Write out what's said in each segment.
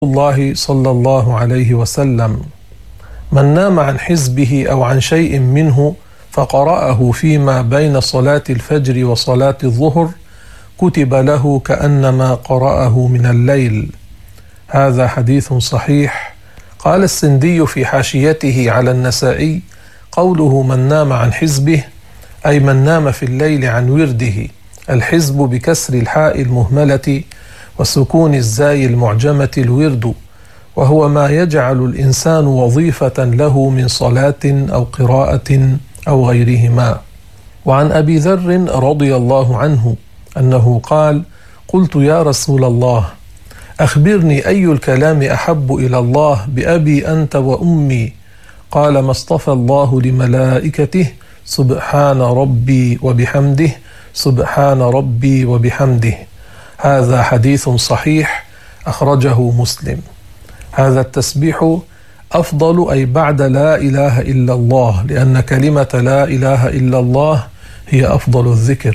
الله صلى الله عليه وسلم: من نام عن حزبه أو عن شيء منه فقرأه فيما بين صلاة الفجر وصلاة الظهر كتب له كأنما قرأه من الليل. هذا حديث صحيح. قال السندي في حاشيته على النسائي: قوله من نام عن حزبه أي من نام في الليل عن ورده. الحزب بكسر الحاء المهملة وسكون الزاي المعجمة الورد، وهو ما يجعل الإنسان وظيفة له من صلاة أو قراءة أو غيرهما. وعن أبي ذر رضي الله عنه أنه قال: قلت يا رسول الله أخبرني أي الكلام أحب إلى الله بأبي أنت وأمي؟ قال: ما اصطفى الله لملائكته سبحان ربي وبحمده سبحان ربي وبحمده. هذا حديث صحيح أخرجه مسلم. هذا التسبيح أفضل أي بعد لا إله إلا الله، لأن كلمة لا إله إلا الله هي أفضل الذكر.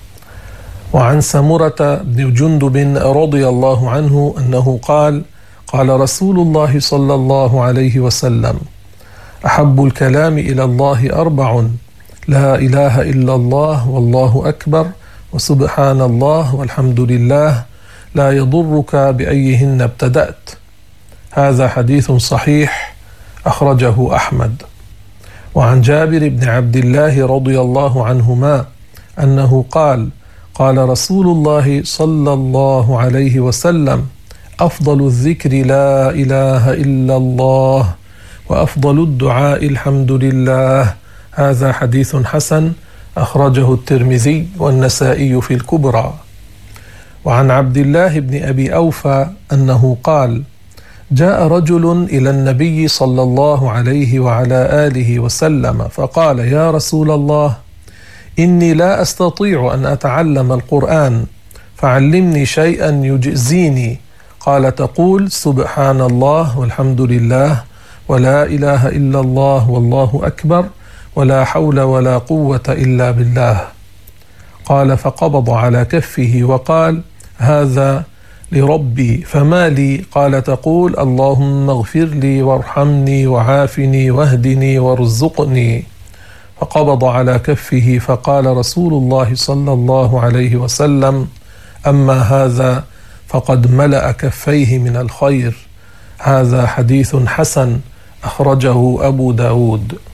وعن سمرة بن جندب رضي الله عنه أنه قال: قال رسول الله صلى الله عليه وسلم: أحب الكلام إلى الله أربع: لا إله إلا الله والله أكبر وسبحان الله والحمد لله لا يضرك بأيهن ابتدأت. هذا حديث صحيح أخرجه أحمد. وعن جابر بن عبد الله رضي الله عنهما أنه قال: قال رسول الله صلى الله عليه وسلم: أفضل الذكر لا إله إلا الله، وأفضل الدعاء الحمد لله. هذا حديث حسن أخرجه الترمذي والنسائي في الكبرى. وعن عبد الله بن أبي أوفى أنه قال: جاء رجل إلى النبي صلى الله عليه وعلى آله وسلم فقال: يا رسول الله، إني لا أستطيع أن أتعلم القرآن، فعلمني شيئا يجزيني. قال: تقول سبحان الله والحمد لله ولا إله إلا الله والله أكبر ولا حول ولا قوة إلا بالله. قال: فقبض على كفه وقال: هذا لربي فما لي؟ قال: تقول اللهم اغفر لي وارحمني وعافني واهدني وارزقني. فقبض على كفه فقال رسول الله صلى الله عليه وسلم: أما هذا فقد ملأ كفيه من الخير. هذا حديث حسن أخرجه أبو داود.